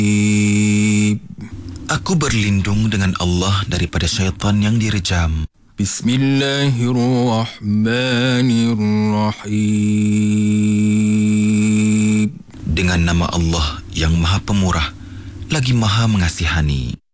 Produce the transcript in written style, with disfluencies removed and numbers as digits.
Aku berlindung dengan Allah daripada syaitan yang direjam. Bismillahirrahmanirrahim. Dengan nama Allah yang Maha Pemurah lagi Maha Mengasihani.